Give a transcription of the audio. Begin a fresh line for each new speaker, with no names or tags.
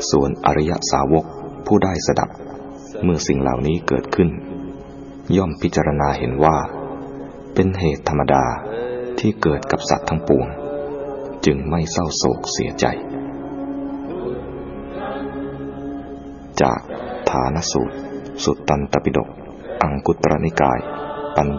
ส่วนอริยสาวกผู้ได้สดับเมื่อสิ่งเหล่านี้เกิดขึ้นย่อมพิจารณาเห็นว่าเป็นเหตุธรรมดาที่เกิดกับสัตว์ทั้งปวงจึงไม่เศร้าโศกเสียใจจากฐานสูตรสุตตันตปิฎกอังคุตรนิกายปัญ